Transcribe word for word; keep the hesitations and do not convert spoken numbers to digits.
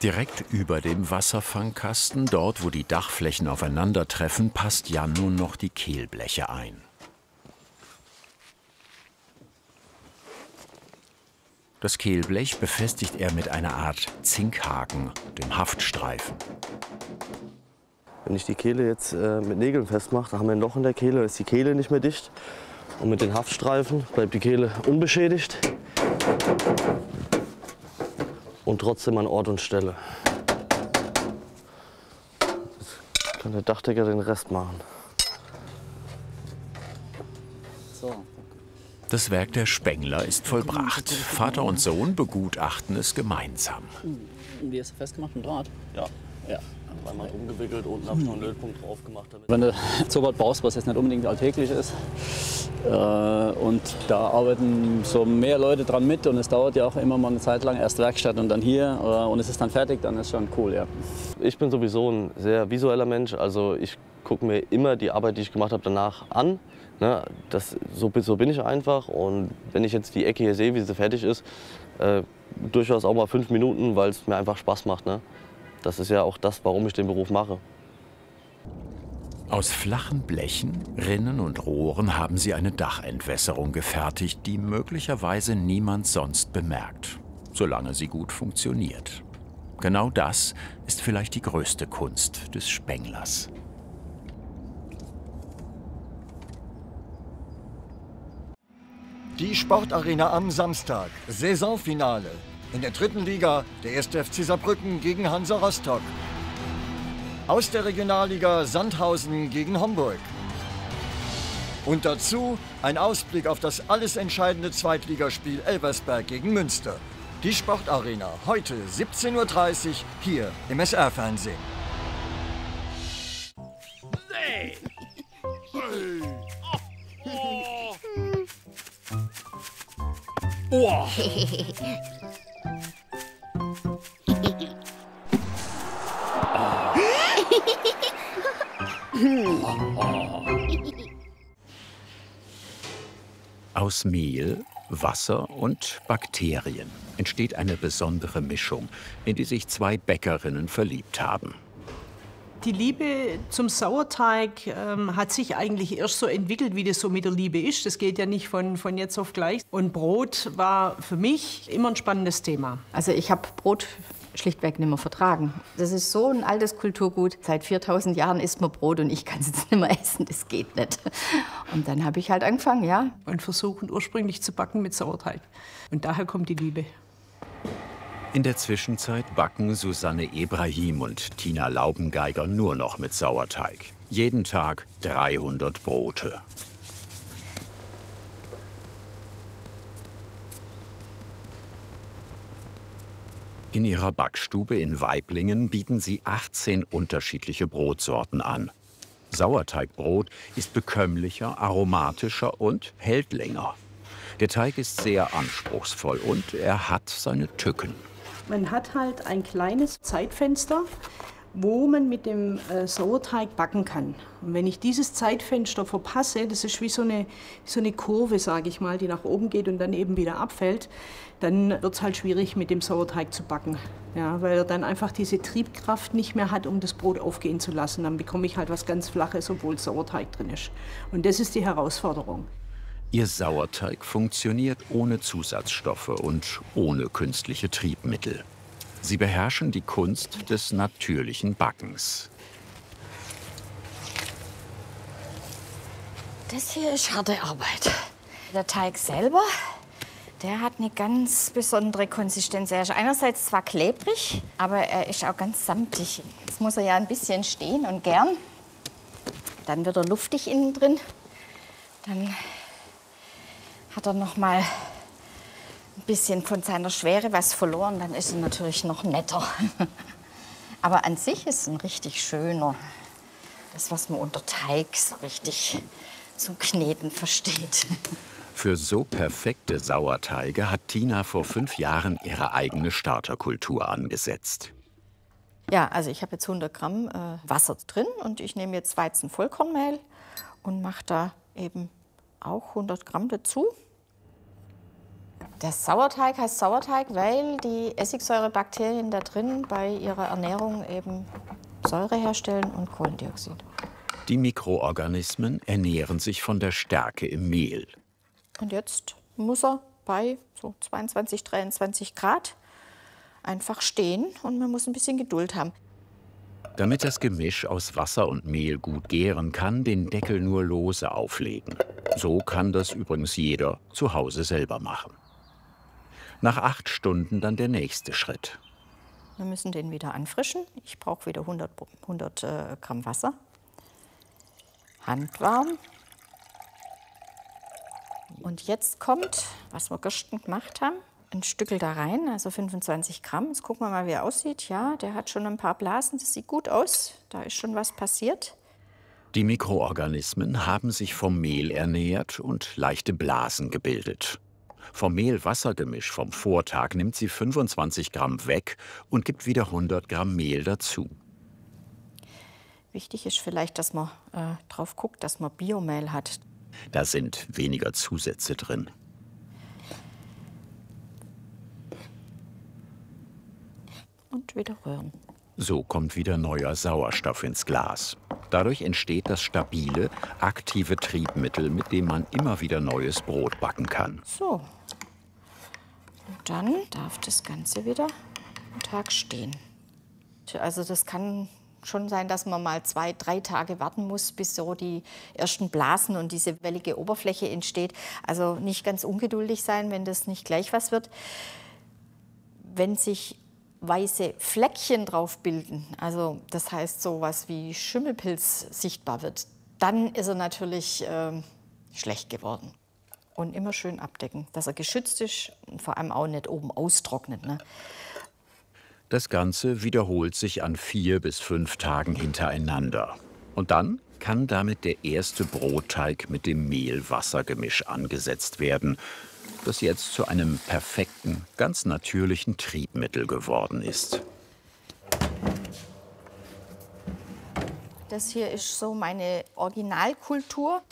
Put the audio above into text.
Direkt über dem Wasserfangkasten, dort wo die Dachflächen aufeinandertreffen, passt Jan nun noch die Kehlbleche ein. Das Kehlblech befestigt er mit einer Art Zinkhaken, dem Haftstreifen. Wenn ich die Kehle jetzt äh, mit Nägeln festmache, dann haben wir ein Loch in der Kehle, dann ist die Kehle nicht mehr dicht. Und mit den Haftstreifen bleibt die Kehle unbeschädigt und trotzdem an Ort und Stelle. Jetzt kann der Dachdecker den Rest machen. So. Das Werk der Spengler ist vollbracht. Vater und Sohn begutachten es gemeinsam. Wie ist er festgemacht? Ein Draht? Ja. Ja. Einmal umgewickelt, unten habe ich noch einen Lötpunkt drauf gemacht. Damit Wenn du so was baust, was jetzt nicht unbedingt alltäglich ist, äh, und da arbeiten so mehr Leute dran mit und es dauert ja auch immer mal eine Zeit lang, erst Werkstatt und dann hier, äh, und es ist dann fertig, dann ist schon cool, ja. Ich bin sowieso ein sehr visueller Mensch, also ich gucke mir immer die Arbeit, die ich gemacht habe, danach an. Ne? Das, so, so bin ich einfach, und wenn ich jetzt die Ecke hier sehe, wie sie fertig ist, äh, durchaus auch mal fünf Minuten, weil es mir einfach Spaß macht. Ne? Das ist ja auch das, warum ich den Beruf mache. Aus flachen Blechen, Rinnen und Rohren haben sie eine Dachentwässerung gefertigt, die möglicherweise niemand sonst bemerkt, solange sie gut funktioniert. Genau das ist vielleicht die größte Kunst des Spenglers. Die Sportarena am Samstag, Saisonfinale. In der dritten Liga der erste F C Saarbrücken gegen Hansa Rostock. Aus der Regionalliga Sandhausen gegen Homburg. Und dazu ein Ausblick auf das alles entscheidende Zweitligaspiel Elversberg gegen Münster. Die Sportarena, heute siebzehn Uhr dreißig, hier im S R-Fernsehen. Nee. Oh. Oh. Aus Mehl, Wasser und Bakterien entsteht eine besondere Mischung, in die sich zwei Bäckerinnen verliebt haben. Die Liebe zum Sauerteig ähm, hat sich eigentlich erst so entwickelt, wie das so mit der Liebe ist. Das geht ja nicht von, von jetzt auf gleich. Und Brot war für mich immer ein spannendes Thema. Also ich habe Brot schlichtweg nicht mehr vertragen. Das ist so ein altes Kulturgut. Seit viertausend Jahren isst man Brot und ich kann es jetzt nicht mehr essen. Das geht nicht. Und dann habe ich halt angefangen, ja. Und versuchen ursprünglich zu backen mit Sauerteig. Und daher kommt die Liebe. In der Zwischenzeit backen Susanne Ebrahim und Tina Laubengeiger nur noch mit Sauerteig. Jeden Tag dreihundert Brote. In ihrer Backstube in Waiblingen bieten sie achtzehn unterschiedliche Brotsorten an. Sauerteigbrot ist bekömmlicher, aromatischer und hält länger. Der Teig ist sehr anspruchsvoll und er hat seine Tücken. Man hat halt ein kleines Zeitfenster, wo man mit dem äh, Sauerteig backen kann. Und wenn ich dieses Zeitfenster verpasse, das ist wie so eine, so eine Kurve, sage ich mal, die nach oben geht und dann eben wieder abfällt, dann wird es halt schwierig, mit dem Sauerteig zu backen. Ja, weil er dann einfach diese Triebkraft nicht mehr hat, um das Brot aufgehen zu lassen. Dann bekomme ich halt was ganz Flaches, obwohl Sauerteig drin ist. Und das ist die Herausforderung. Ihr Sauerteig funktioniert ohne Zusatzstoffe und ohne künstliche Triebmittel. Sie beherrschen die Kunst des natürlichen Backens. Das hier ist harte Arbeit. Der Teig selber, der hat eine ganz besondere Konsistenz. Er ist einerseits zwar klebrig, aber er ist auch ganz samtig. Jetzt muss er ja ein bisschen stehen und gern. Dann wird er luftig innen drin. Dann hat er noch mal ein bisschen von seiner Schwere was verloren, dann ist er natürlich noch netter. Aber an sich ist es ein richtig schöner, das, was man unter Teig so richtig zum Kneten versteht. Für so perfekte Sauerteige hat Tina vor fünf Jahren ihre eigene Starterkultur angesetzt. Ja, also ich habe jetzt hundert Gramm äh, Wasser drin und ich nehme jetzt Weizenvollkornmehl und mache da eben auch hundert Gramm dazu. Der Sauerteig heißt Sauerteig, weil die Essigsäurebakterien da drin bei ihrer Ernährung eben Säure herstellen und Kohlendioxid. Die Mikroorganismen ernähren sich von der Stärke im Mehl. Und jetzt muss er bei so zweiundzwanzig, dreiundzwanzig Grad einfach stehen und man muss ein bisschen Geduld haben. Damit das Gemisch aus Wasser und Mehl gut gären kann, den Deckel nur lose auflegen. So kann das übrigens jeder zu Hause selber machen. Nach acht Stunden dann der nächste Schritt. Wir müssen den wieder anfrischen. Ich brauche wieder hundert, hundert äh, Gramm Wasser. Handwarm. Und jetzt kommt, was wir gestern gemacht haben, ein Stückel da rein, also fünfundzwanzig Gramm. Jetzt gucken wir mal, wie er aussieht. Ja, der hat schon ein paar Blasen, das sieht gut aus. Da ist schon was passiert. Die Mikroorganismen haben sich vom Mehl ernährt und leichte Blasen gebildet. Vom Mehl-Wasser-Gemisch vom Vortag nimmt sie fünfundzwanzig Gramm weg und gibt wieder hundert Gramm Mehl dazu. Wichtig ist vielleicht, dass man äh, drauf guckt, dass man Biomehl hat. Da sind weniger Zusätze drin. Und wieder rühren. So kommt wieder neuer Sauerstoff ins Glas. Dadurch entsteht das stabile, aktive Triebmittel, mit dem man immer wieder neues Brot backen kann. So. Und dann darf das Ganze wieder einen Tag stehen. Also das kann schon sein, dass man mal zwei, drei Tage warten muss, bis so die ersten Blasen und diese wellige Oberfläche entsteht. Also nicht ganz ungeduldig sein, wenn das nicht gleich was wird. Wenn sich weiße Fleckchen drauf bilden, also das heißt sowas wie Schimmelpilz sichtbar wird, dann ist er natürlich äh, schlecht geworden. Und immer schön abdecken, dass er geschützt ist und vor allem auch nicht oben austrocknet. Ne? Das Ganze wiederholt sich an vier bis fünf Tagen hintereinander. Und dann kann damit der erste Brotteig mit dem Mehl-Wasser-Gemisch angesetzt werden, das jetzt zu einem perfekten, ganz natürlichen Triebmittel geworden ist. Das hier ist so meine Originalkultur.